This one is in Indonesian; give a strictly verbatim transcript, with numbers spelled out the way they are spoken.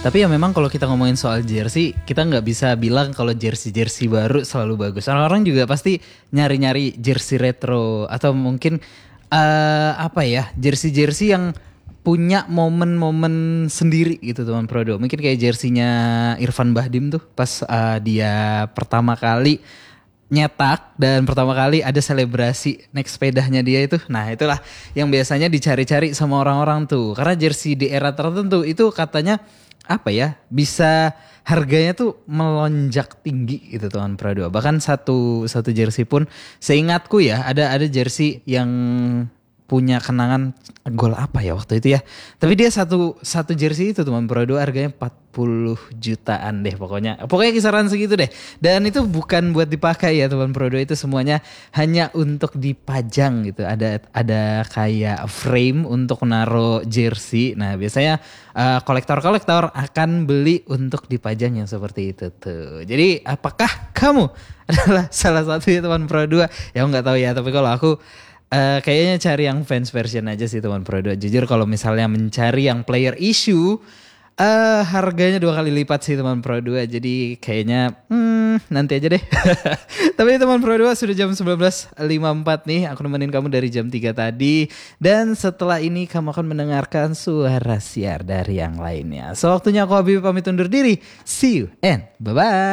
Tapi ya memang kalau kita ngomongin soal jersey, kita nggak bisa bilang kalau jersey-jersey baru selalu bagus. Orang-orang juga pasti nyari-nyari jersey retro atau mungkin eh apa ya, jersey-jersey yang punya momen-momen sendiri gitu teman Prodo. Mungkin kayak jerseynya Irfan Bahdim tuh pas eh, dia pertama kali nyetak dan pertama kali ada selebrasi naik sepedanya dia itu. Nah itulah yang biasanya dicari-cari sama orang-orang tuh. Karena jersey di era tertentu itu katanya apa ya, bisa harganya tuh melonjak tinggi gitu teman Prado. Bahkan satu satu jersey pun seingatku ya ada ada jersey yang punya kenangan gol apa ya waktu itu ya. Tapi dia satu satu jersey itu teman Prado harganya empat puluh jutaan deh pokoknya. Pokoknya kisaran segitu deh. Dan itu bukan buat dipakai ya teman Prado, itu semuanya hanya untuk dipajang gitu. Ada ada kayak frame untuk naruh jersey. Nah, biasanya uh, kolektor-kolektor akan beli untuk dipajang yang seperti itu tuh. Jadi, apakah kamu adalah salah satu ya teman Prado? Ya nggak tahu ya, tapi kalau aku Uh, kayaknya cari yang fans version aja sih teman Pro dua. Jujur kalau misalnya mencari yang player issue uh, harganya dua kali lipat sih teman Pro dua. Jadi kayaknya hmm, nanti aja deh. Tapi teman Pro dua sudah jam sembilan belas lima puluh empat nih. Aku nemenin kamu dari jam tiga tadi. Dan setelah ini kamu akan mendengarkan suara siar dari yang lainnya. So waktunya aku Habibie pamit undur diri. See you and bye-bye.